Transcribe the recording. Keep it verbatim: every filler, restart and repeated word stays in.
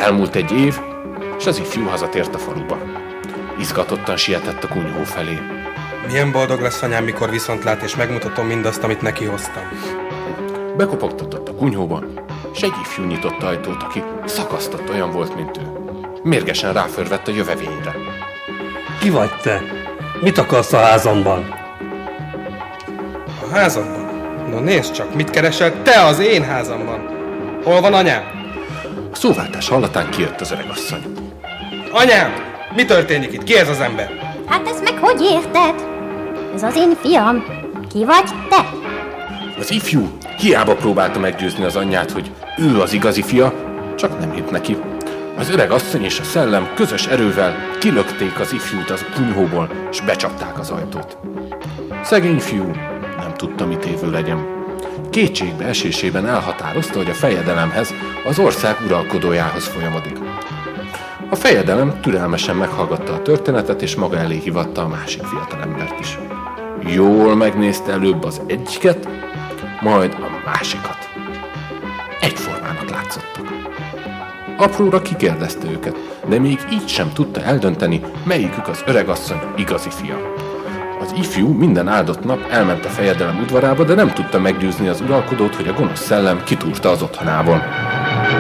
Elmúlt egy év, és az ifjú hazatért a faluba. Izgatottan sietett a kunyhó felé. Milyen boldog lesz anyám, mikor viszont lát, és megmutatom mindazt, amit neki hoztam. Bekopogtatott a kunyhóban, és egy ifjú nyitott ajtót, aki szakasztott olyan volt, mint ő. Mérgesen ráförvett a jövevényre. Ki vagy te? Mit akarsz a házamban? A házamban? No nézd csak, mit keresel te az én házamban? Hol van anyám? A szóváltás hallatán kijött az öregasszony. Anyám! Mi történik itt? Ki ez az ember? Hát ezt meg hogy érted? Ez az én fiam. Ki vagy te? Az ifjú hiába próbálta meggyőzni az anyját, hogy ő az igazi fia, csak nem hitt neki. Az öreg asszony és a szellem közös erővel kilökték az ifjút az kunyhóból, és becsapták az ajtót. Szegény fiú nem tudta, mit évő legyen. Kétségbe esésében elhatározta, hogy a fejedelemhez, az ország uralkodójához folyamodik. A fejedelem türelmesen meghallgatta a történetet, és maga elé hívatta a másik fiatalembert is. Jól megnézte előbb az egyiket, majd a másikat. Egyformának látszottak. Apróra kikérdezte őket, de még így sem tudta eldönteni, melyikük az öregasszony igazi fia. Az ifjú minden áldott nap elment a fejedelem udvarába, de nem tudta meggyőzni az uralkodót, hogy a gonosz szellem kitúrta az otthonából.